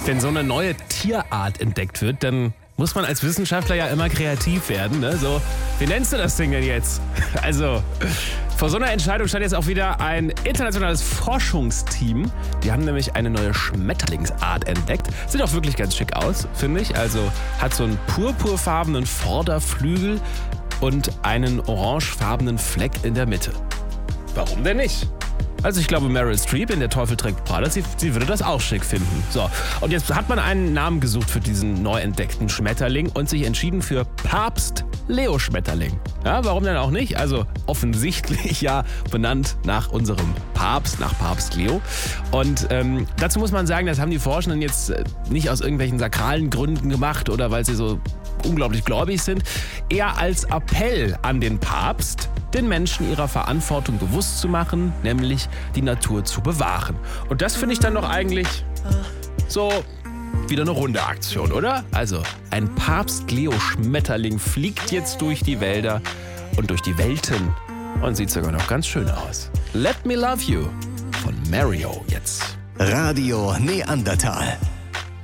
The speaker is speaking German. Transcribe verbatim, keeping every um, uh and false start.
Wenn so eine neue Tierart entdeckt wird, dann muss man als Wissenschaftler ja immer kreativ werden. Ne? So, wie nennst du das Ding denn jetzt? Also, vor so einer Entscheidung stand jetzt auch wieder ein internationales Forschungsteam. Die haben nämlich eine neue Schmetterlingsart entdeckt. Sieht auch wirklich ganz schick aus, finde ich. Also hat so einen purpurfarbenen Vorderflügel und einen orangefarbenen Fleck in der Mitte. Warum denn nicht? Also ich glaube, Meryl Streep in Der Teufel trägt Prada, sie, sie würde das auch schick finden. So, und jetzt hat man einen Namen gesucht für diesen neu entdeckten Schmetterling und sich entschieden für Papst Leo Schmetterling. Ja, warum denn auch nicht? Also offensichtlich ja benannt nach unserem Papst, nach Papst Leo. Und ähm, dazu muss man sagen, das haben die Forschenden jetzt nicht aus irgendwelchen sakralen Gründen gemacht oder weil sie so unglaublich gläubig sind, eher als Appell an den Papst, den Menschen ihrer Verantwortung bewusst zu machen, nämlich die Natur zu bewahren. Und das finde ich dann doch eigentlich so wieder eine runde Aktion, oder? Also, ein Papst-Leo-Schmetterling fliegt jetzt durch die Wälder und durch die Welten und sieht sogar noch ganz schön aus. Let Me Love You von Mario jetzt. Radio Neandertal.